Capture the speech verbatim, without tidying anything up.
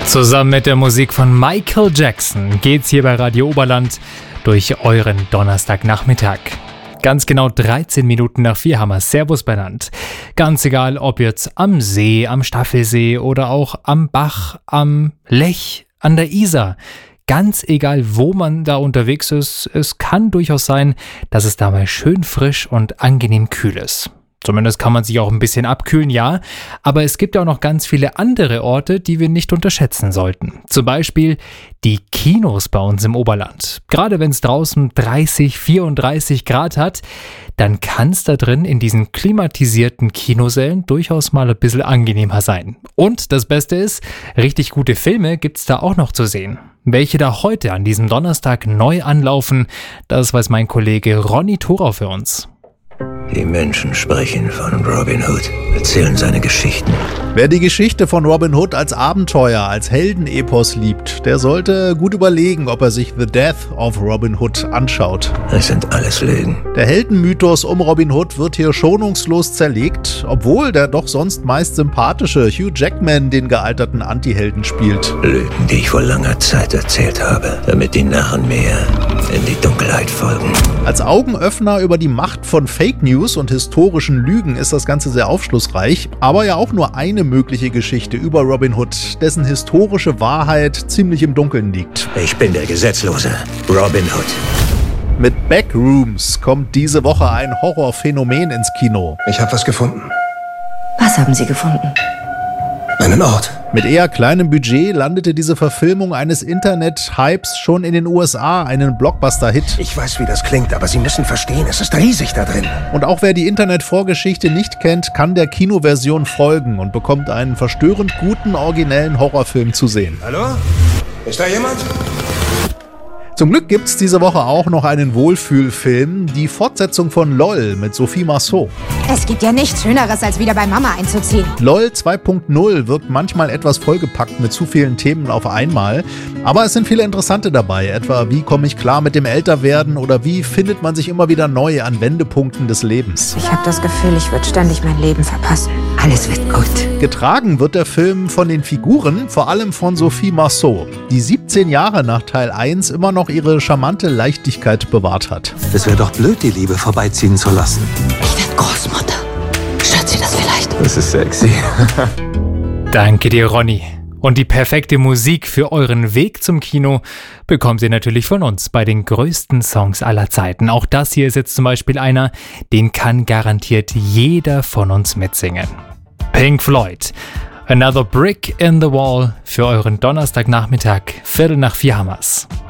Zusammen mit der Musik von Michael Jackson geht's hier bei Radio Oberland durch euren Donnerstagnachmittag. Ganz genau dreizehn Minuten nach vier haben wir Servus benannt. Ganz egal, ob jetzt am See, am Staffelsee oder auch am Bach, am Lech, an der Isar. Ganz egal, wo man da unterwegs ist, es kann durchaus sein, dass es da mal schön frisch und angenehm kühl ist. Zumindest kann man sich auch ein bisschen abkühlen, ja. Aber es gibt ja auch noch ganz viele andere Orte, die wir nicht unterschätzen sollten. Zum Beispiel die Kinos bei uns im Oberland. Gerade wenn es draußen dreißig, vierunddreißig Grad hat, dann kann es da drin in diesen klimatisierten Kinosälen durchaus mal ein bisschen angenehmer sein. Und das Beste ist, richtig gute Filme gibt es da auch noch zu sehen. Welche da heute an diesem Donnerstag neu anlaufen, das weiß mein Kollege Ronny Thorau für uns. Die Menschen sprechen von Robin Hood, erzählen seine Geschichten. Wer die Geschichte von Robin Hood als Abenteuer, als Heldenepos liebt, der sollte gut überlegen, ob er sich The Death of Robin Hood anschaut. Es sind alles Lügen. Der Heldenmythos um Robin Hood wird hier schonungslos zerlegt, obwohl der doch sonst meist sympathische Hugh Jackman den gealterten Antihelden spielt. Lügen, die ich vor langer Zeit erzählt habe, damit die Narren mir in die Dunkelheit folgen. Als Augenöffner über die Macht von Fake News und historischen Lügen ist das Ganze sehr aufschlussreich, aber ja auch nur eine mögliche Geschichte über Robin Hood, dessen historische Wahrheit ziemlich im Dunkeln liegt. Ich bin der Gesetzlose Robin Hood. Mit Backrooms kommt diese Woche ein Horrorphänomen ins Kino. Ich habe was gefunden. Was haben Sie gefunden? Einen Ort. Mit eher kleinem Budget landete diese Verfilmung eines Internet-Hypes schon in den U S A einen Blockbuster-Hit. Ich weiß, wie das klingt, aber Sie müssen verstehen, es ist riesig da drin. Und auch wer die Internet-Vorgeschichte nicht kennt, kann der Kinoversion folgen und bekommt einen verstörend guten, originellen Horrorfilm zu sehen. Hallo? Ist da jemand? Zum Glück gibt's diese Woche auch noch einen Wohlfühlfilm, die Fortsetzung von LOL mit Sophie Marceau. Es gibt ja nichts Schöneres, als wieder bei Mama einzuziehen. LOL zwei Punkt null wirkt manchmal etwas vollgepackt mit zu vielen Themen auf einmal, aber es sind viele interessante dabei, etwa wie komme ich klar mit dem Älterwerden oder wie findet man sich immer wieder neu an Wendepunkten des Lebens. Ich habe das Gefühl, ich würde ständig mein Leben verpassen. Alles wird gut. Getragen wird der Film von den Figuren, vor allem von Sophie Marceau, die siebzehn Jahre nach Teil eins immer noch ihre charmante Leichtigkeit bewahrt hat. Es wäre doch blöd, die Liebe vorbeiziehen zu lassen. Ich werde Großmutter. Stört Sie das vielleicht? Das ist sexy. Danke dir, Ronny. Und die perfekte Musik für euren Weg zum Kino bekommt ihr natürlich von uns bei den größten Songs aller Zeiten. Auch das hier ist jetzt zum Beispiel einer, den kann garantiert jeder von uns mitsingen. Pink Floyd. Another Brick in the Wall für euren Donnerstagnachmittag. Viertel nach vier haben wir's.